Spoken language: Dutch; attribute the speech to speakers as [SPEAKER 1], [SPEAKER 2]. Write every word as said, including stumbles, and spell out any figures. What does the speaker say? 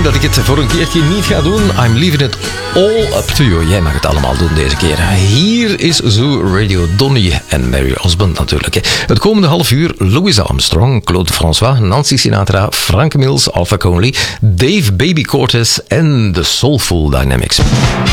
[SPEAKER 1] dat ik het voor een keertje niet ga doen. I'm leaving it all up to you. Jij mag het allemaal doen deze keer. Hier is Zoo Radio Donny en Mary Osmond natuurlijk. Het komende half uur Louis Armstrong, Claude François, Nancy Sinatra, Frank Mills, Alpha Conley, Dave Baby Cortez en The Soulful Dynamics.